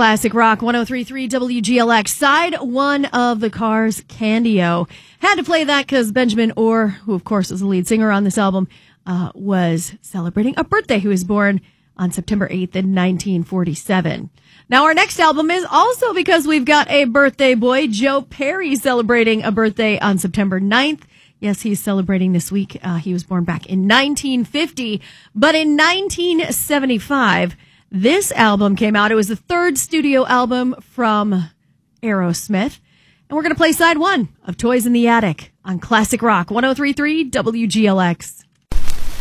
Classic Rock 103.3 WGLX. Side one of the Cars, Candy-O. Had to play that because Benjamin Orr, who of course is the lead singer on this album, was celebrating a birthday. He was born on September 8th in 1947. Now our next album is also because we've got a birthday boy, Joe Perry, celebrating a birthday on September 9th. Yes, he's celebrating this week. He was born back in 1950, but in 1975, this album came out. It was the third studio album from Aerosmith. And we're going to play side one of Toys in the Attic on Classic Rock 103.3 WGLX.